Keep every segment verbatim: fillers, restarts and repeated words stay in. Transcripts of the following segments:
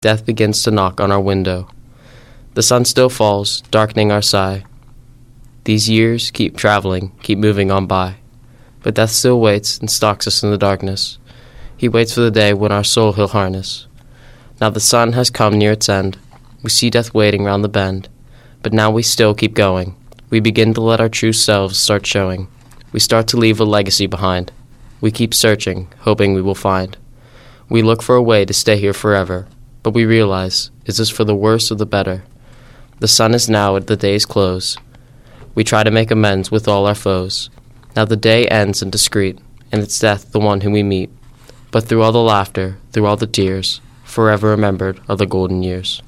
Death begins to knock on our window. The sun still falls, darkening our sigh. These years keep traveling, keep moving on by. But death still waits and stalks us in the darkness. He waits for the day when our soul he'll harness. Now the sun has come near its end. We see death waiting round the bend. But now we still keep going. We begin to let our true selves start showing. We start to leave a legacy behind. We keep searching, hoping we will find. We look for a way to stay here forever. But we realize, is this for the worse or the better? The sun is now at the day's close. We try to make amends with all our foes. Now the day ends in discreet, and it's death the one whom we meet. But through all the laughter, through all the tears, forever remembered are the golden years.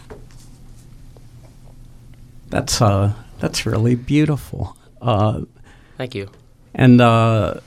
That's uh, that's really beautiful. Uh, Thank you. And uh,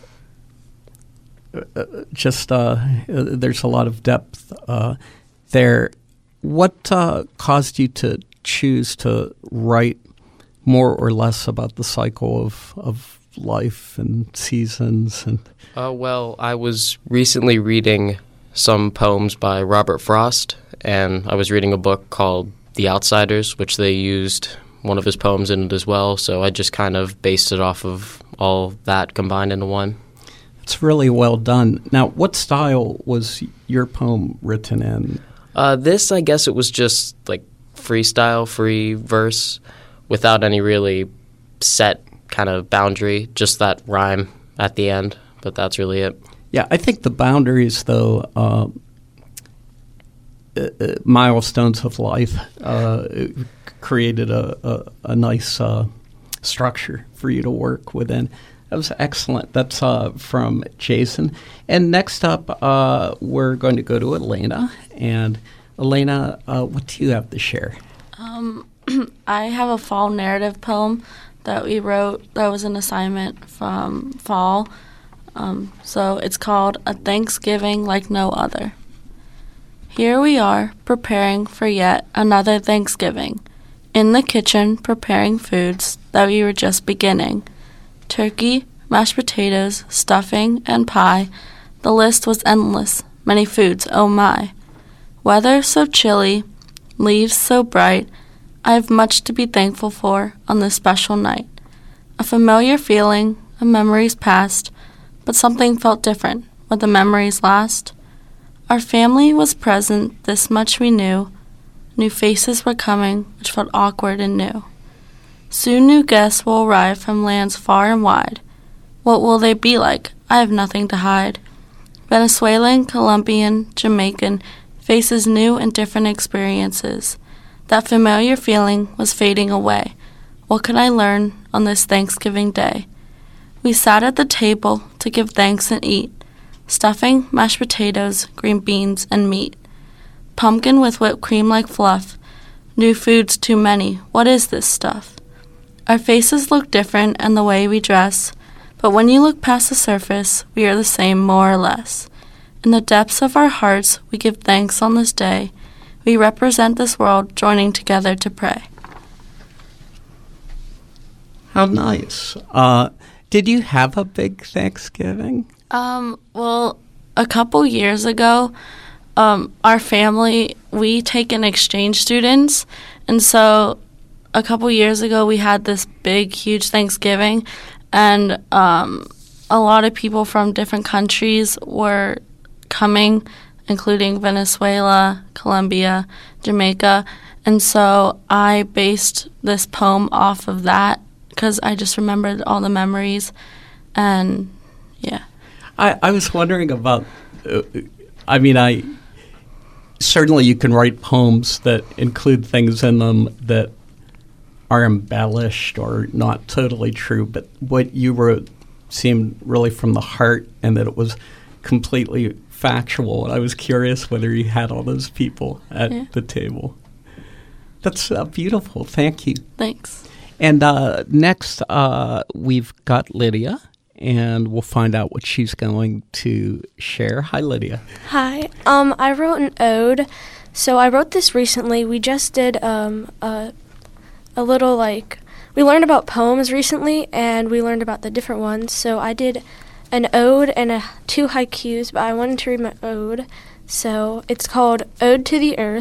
just uh, there's a lot of depth uh, there. What uh, caused you to choose to write more or less about the cycle of of life and seasons? And uh, well, I was recently reading some poems by Robert Frost, and I was reading a book called The Outsiders, which they used one of his poems in it as well. So I just kind of based it off of all that combined into one. It's really well done. Now, what style was your poem written in? Uh, this, I guess it was just like freestyle, free verse, without any really set kind of boundary, just that rhyme at the end, but that's really it. Yeah, I think the boundaries, though, uh, uh, milestones of life, uh, created a, a, a nice uh, structure for you to work within. That was excellent. That's uh, from Jason. And next up, uh, we're going to go to Elena. And Elena, uh, what do you have to share? Um, I have a fall narrative poem that we wrote that was an assignment from fall. Um, so it's called A Thanksgiving Like No Other. Here we are, preparing for yet another Thanksgiving. In the kitchen, preparing foods that we were just beginning. Turkey, mashed potatoes, stuffing, and pie. The list was endless, many foods, oh my. Weather so chilly, leaves so bright, I have much to be thankful for on this special night. A familiar feeling, a memory's past, but something felt different when the memories last. Our family was present, this much we knew. New faces were coming, which felt awkward and new. Soon new guests will arrive from lands far and wide. What will they be like? I have nothing to hide. Venezuelan, Colombian, Jamaican, faces new and different experiences. That familiar feeling was fading away. What could I learn on this Thanksgiving day? We sat at the table to give thanks and eat. Stuffing, mashed potatoes, green beans, and meat. Pumpkin with whipped cream like fluff. New foods too many. What is this stuff? Our faces look different and the way we dress, but when you look past the surface, we are the same more or less. In the depths of our hearts, we give thanks on this day. We represent this world joining together to pray. How nice. Uh, did you have a big Thanksgiving? Um, well, a couple years ago, um, our family, we take in exchange students, and so a couple years ago we had this big, huge Thanksgiving, and um, a lot of people from different countries were coming, including Venezuela, Colombia, Jamaica, and so I based this poem off of that because I just remembered all the memories, and yeah. I, I was wondering about, uh, I mean, I certainly you can write poems that include things in them that are embellished or not totally true, but what you wrote seemed really from the heart and that it was completely factual. And I was curious whether you had all those people at yeah. the table. That's uh, beautiful. Thank you. Thanks. And uh, next, uh, we've got Lydia, and we'll find out what she's going to share. Hi, Lydia. Hi. Um, I wrote an ode. So I wrote this recently. We just did um, a, a little, like, we learned about poems recently, and we learned about the different ones. So I did an ode and a, two haikus, but I wanted to read my ode. So it's called Ode to the Earth.